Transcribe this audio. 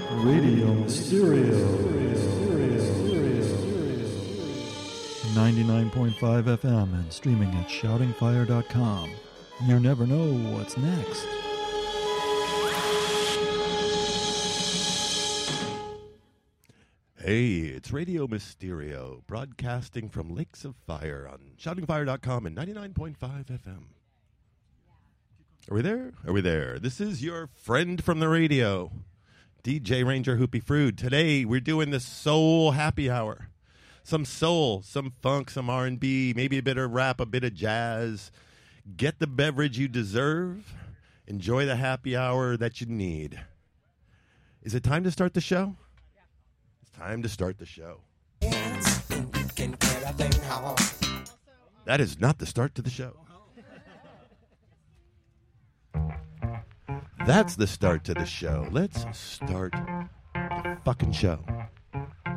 Radio Mysterio. 99.5 FM and streaming at shoutingfire.com. You never know what's next. Hey, it's Radio Mysterio, broadcasting from Lakes of Fire on shoutingfire.com and 99.5 FM. Are we there? Are we there? This is your friend from the radio, DJ Ranger Hoopy Frood. Today, we're doing the soul happy hour. Some soul, some funk, some R&B, maybe a bit of rap, a bit of jazz. Get the beverage you deserve. Enjoy the happy hour that you need. Is it time to start the show? It's time to start the show. That is not the start to the show. That's the start to the show. Let's start the fucking show.